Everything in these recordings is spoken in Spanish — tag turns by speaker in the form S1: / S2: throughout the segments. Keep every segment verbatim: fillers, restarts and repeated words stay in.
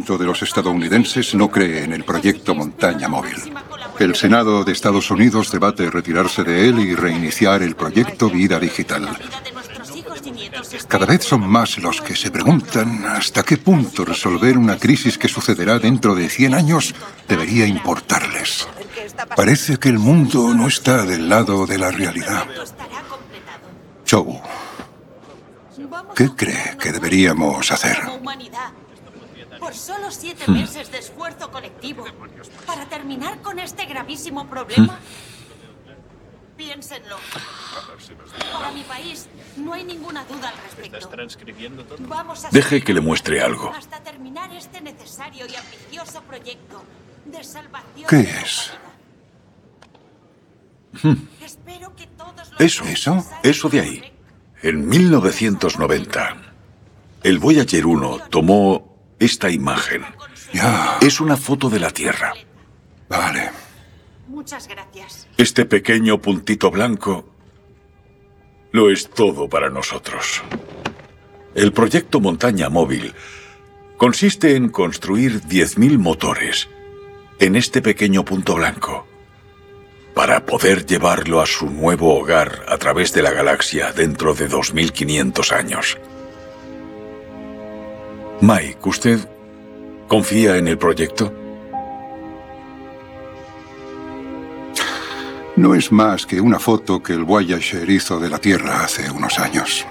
S1: ciento de los estadounidenses no cree en el proyecto Montaña Móvil. El Senado de Estados Unidos debate retirarse de él y reiniciar el proyecto Vida Digital. Cada vez son más los que se preguntan hasta qué punto resolver una crisis que sucederá dentro de cien años debería importarles. Parece que el mundo no está del lado de la realidad. Joe, ¿qué cree que deberíamos hacer?
S2: Por solo siete hmm. meses de esfuerzo colectivo para terminar con este gravísimo problema. Hmm. Piénsenlo. Para mi país no hay ninguna duda al respecto. Vamos a
S3: Deje que le muestre algo.
S2: Hasta terminar este necesario y ambicioso proyecto de salvación.
S1: ¿Qué es?
S3: Hmm. Eso, eso, eso de ahí. En mil novecientos noventa, el Voyager uno tomó esta imagen.
S1: Ya.
S3: Es una foto de la Tierra.
S1: Vale.
S2: Muchas gracias.
S3: Este pequeño puntito blanco lo es todo para nosotros. El proyecto Montaña Móvil consiste en construir diez mil motores en este pequeño punto blanco para poder llevarlo a su nuevo hogar a través de la galaxia dentro de dos mil quinientos años. Mike, ¿usted confía en el proyecto?
S1: No es más que una foto que el Voyager hizo de la Tierra hace unos años.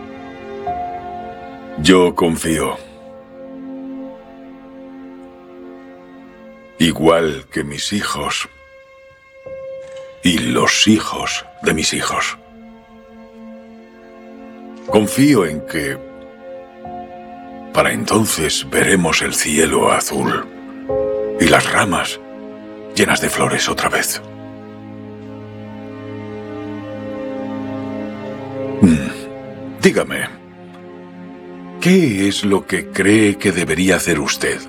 S3: Yo confío. Igual que mis hijos y los hijos de mis hijos. Confío en que para entonces veremos el cielo azul y las ramas llenas de flores otra vez. Mm, dígame, ¿qué es lo que cree que debería hacer usted?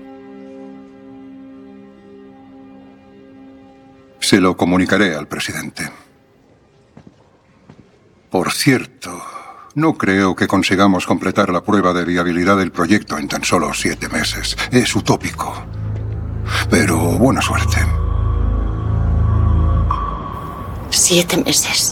S1: Se lo comunicaré al presidente. Por cierto, no creo que consigamos completar la prueba de viabilidad del proyecto en tan solo siete meses. Es utópico. Pero buena suerte.
S2: Siete meses.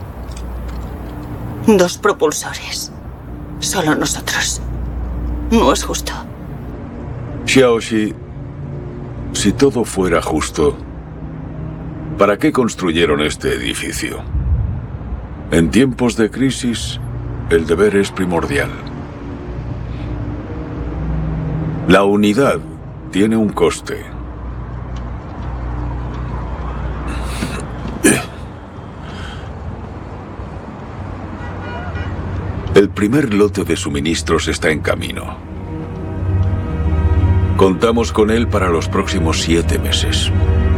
S2: Dos propulsores. Solo nosotros. No es justo.
S3: Xiaoxi, si todo fuera justo, ¿para qué construyeron este edificio? En tiempos de crisis, el deber es primordial. La unidad tiene un coste. El primer lote de suministros está en camino. Contamos con él para los próximos siete meses.